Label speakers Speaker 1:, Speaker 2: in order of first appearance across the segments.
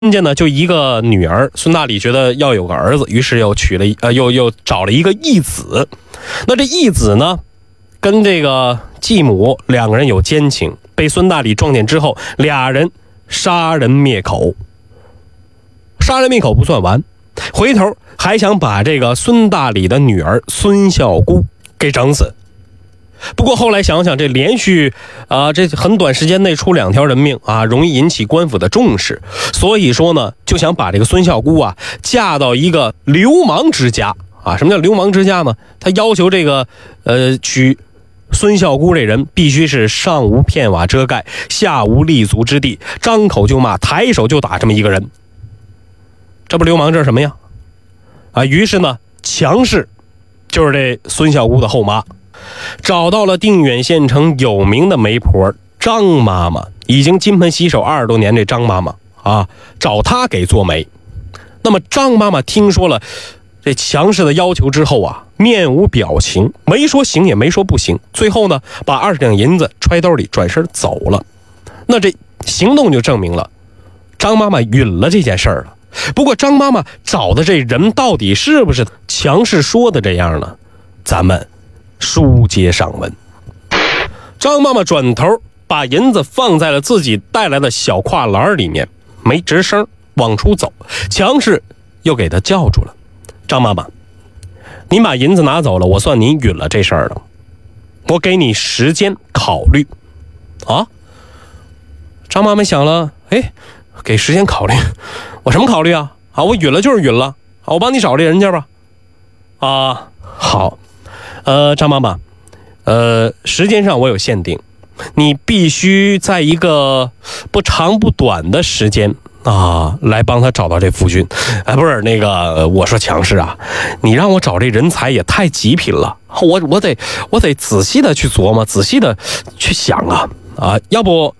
Speaker 1: 家呢就一个女儿，孙大礼觉得要有个儿子，于是又找了一个义子。那这义子呢，跟这个继母两个人有奸情，被孙大礼撞见之后，俩人杀人灭口。杀人灭口不算完，回头还想把这个孙大礼的女儿孙孝姑给整死。不过后来想想，这连续这很短时间内出2条人命啊，容易引起官府的重视，所以说呢，就想把这个孙孝姑啊嫁到一个流氓之家啊。什么叫流氓之家呢？他要求这个娶孙孝姑这人必须是上无片瓦遮盖，下无立足之地，张口就骂，抬手就打这么一个人。这不流氓这是什么呀？啊，于是呢，强势就是这孙孝姑的后妈。找到了定远县城有名的媒婆张妈妈，已经金盆洗手20多年，这张妈妈啊，找她给做媒。那么张妈妈听说了这强势的要求之后啊，面无表情，没说行也没说不行，最后呢，把20两银子揣兜里转身走了。那这行动就证明了张妈妈允了这件事儿了。不过张妈妈找的这人到底是不是强势说的这样呢？咱们书接上文。张妈妈转头把银子放在了自己带来的小挎篮里面，没吱声往出走，强势又给他叫住了。张妈妈，您把银子拿走了，我算您允了这事儿了，我给你时间考虑啊。张妈妈想了，给时间考虑，我什么考虑啊？我允了就是允了，我帮你找这人家吧。好，张妈妈，时间上我有限定，你必须在一个不长不短的时间来帮他找到这夫君。不是那个，我说强势啊，你让我找这人才也太极品了，我得仔细的去琢磨，仔细的去想啊，要不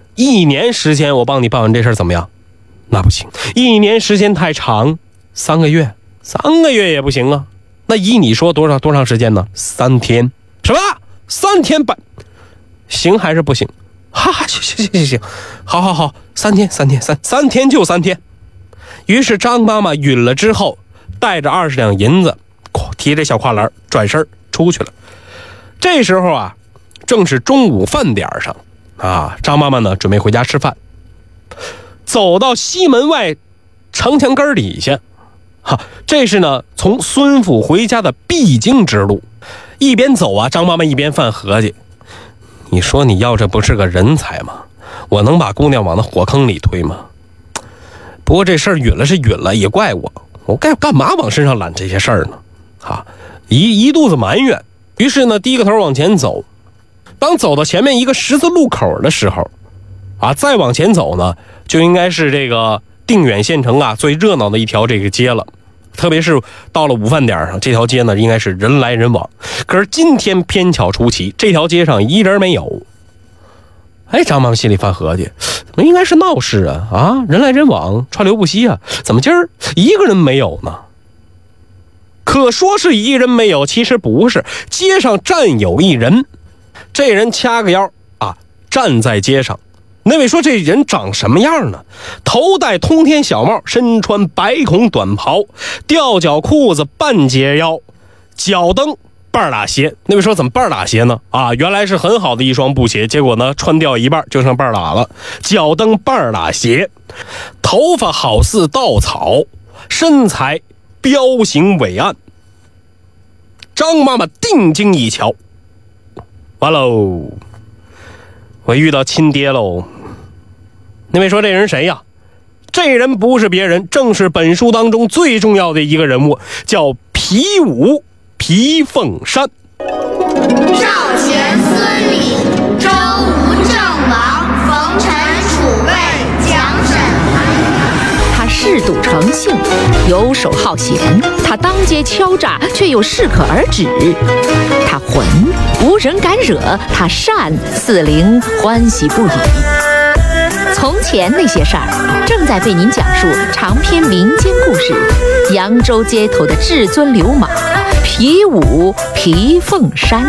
Speaker 1: 1年时间我帮你办完这事儿怎么样？那不行，1年时间太长，3个月，3个月也不行啊。那依你说多长时间呢？3天。什么？3天办？行还是不行？行，好，3天就3天。于是张妈妈允了之后，带着20两银子，提着小挎篮转身出去了。这时候啊，正是中午饭点上啊，张妈妈呢准备回家吃饭，走到西门外城墙根底下。这是呢从孙府回家的必经之路。一边走啊，张妈妈一边犯合计，你说你要这不是个人才吗？我能把姑娘往那火坑里推吗？不过这事儿允了是允了，也怪我该干嘛往身上揽这些事儿呢？一肚子埋怨。于是呢，低个头往前走。当走到前面一个十字路口的时候再往前走呢，就应该是这个定远县城最热闹的一条这个街了。特别是到了午饭点上，这条街呢应该是人来人往。可是今天偏巧出奇，这条街上一人没有。张妈妈心里犯合计，怎么应该是闹市人来人往，川流不息怎么今儿一个人没有呢？可说是一人没有，其实不是，街上站有一人。这人掐个腰站在街上。那位说这人长什么样呢？头戴通天小帽，身穿白孔短袍，吊脚裤子半截腰，脚蹬半拉鞋。那位说怎么半拉鞋呢？原来是很好的一双布鞋，结果呢穿掉一半就剩半拉了。脚蹬半拉鞋，头发好似稻草，身材彪形伟岸。张妈妈定睛一瞧，完喽，我遇到亲爹喽。那位说这人谁呀？这人不是别人，正是本书当中最重要的一个人物，叫皮武皮凤山。
Speaker 2: 赵钱孙李周吴郑王冯陈楚卫蒋沈韩。
Speaker 3: 他嗜赌成性，游手好闲，他当街敲诈，却又适可而止。他浑，无人敢惹；他善，四邻欢喜不已。从前那些事儿，正在为您讲述长篇民间故事《扬州街头的至尊流氓皮武皮凤山》。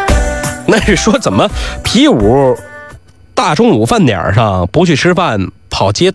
Speaker 1: 那是说怎么皮武大中午饭点上不去吃饭， 跑街